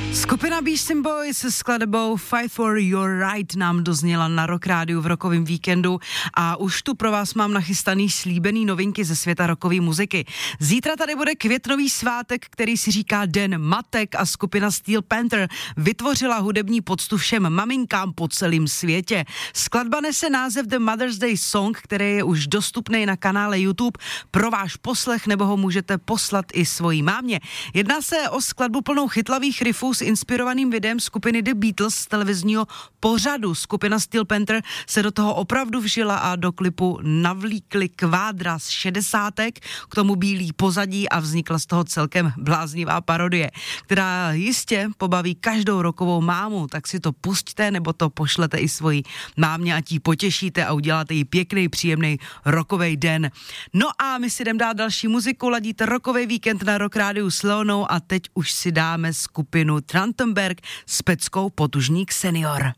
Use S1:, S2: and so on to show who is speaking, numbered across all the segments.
S1: Skupina Beastie Boys se skladbou Fight for Your Right nám dozněla na Rock Rádiu v rokovém víkendu a už tu pro vás mám nachystaný slíbený novinky ze světa rockové muziky. Zítra tady bude květnový svátek, který si říká Den matek a skupina Steel Panther vytvořila hudební poctu všem maminkám po celém světě. Skladba nese název The Mother's Day Song, který je už dostupný na kanále YouTube pro váš poslech, nebo ho můžete poslat i svojí mámě. Jedná se o skladbu plnou chytlavých riffů s inspirovaným videem skupiny The Beatles z televizního pořadu. Skupina Steel Panther se do toho opravdu vžila a do klipu navlíkli kvádra z 60. k tomu bílý pozadí a vznikla z toho celkem bláznivá parodie, která jistě pobaví každou rokovou mámu, tak si to pusťte nebo to pošlete i svojí mámě, ať jí potěšíte a uděláte jí pěkný, příjemný rokovej den. No a my si jdem dát další muziku, ladíte rokovej víkend na Rock Rádiu s Leonou a teď už si dáme skupinu Trachtenberg s peckou Potužník senior.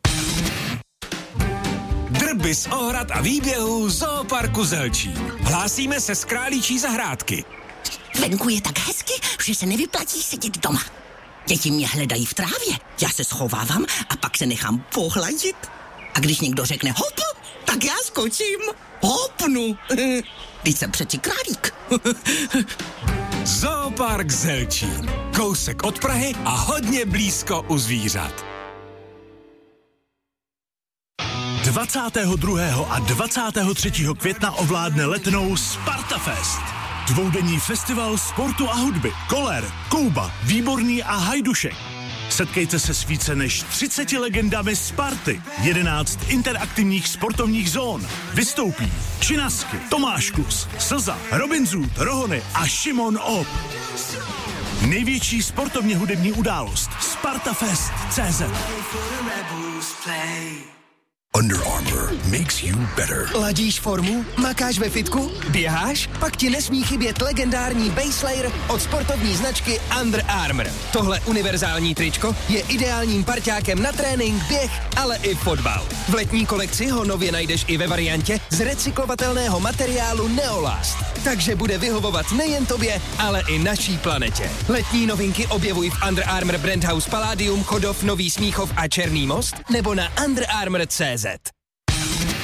S2: Drby z ohrad a výběhů Zooparku Zelčín. Hlásíme se z Králíčí zahrádky.
S3: Venku je tak hezky, že se nevyplatí sedět doma. Děti mě hledají v trávě, já se schovávám a pak se nechám pohladit. A když někdo řekne hop, tak já skočím. Hopnu. Teď jsem přeci králík.
S2: Zoopark Zelčín. Kousek od Prahy a hodně blízko u zvířat.
S4: 22. a 23. května ovládne Letnou Spartafest. Dvoudenní festival sportu a hudby. Koller, Kouba, Výborný a Hajdušek. Setkejte se s více než 30 legendami Sparty. 11 interaktivních sportovních zón. Vystoupí Činasky, Tomáš Kus, Slza, Robin Zůd, Rohony a Šimon Ob. Největší sportovně hudební událost Spartafest.cz.
S5: Under Armour makes you better.
S6: Ladíš formu? Makáš ve fitku? Běháš? Pak ti nesmí chybět legendární base layer od sportovní značky Under Armour. Tohle univerzální tričko je ideálním parťákem na trénink, běh, ale i fotbal. V letní kolekci ho nově najdeš i ve variantě z recyklovatelného materiálu Neolast. Takže bude vyhovovat nejen tobě, ale i naší planetě. Letní novinky objevuj v Under Armour Brand House Palladium, Chodov, Nový Smíchov a Černý Most nebo na underarmour.cz.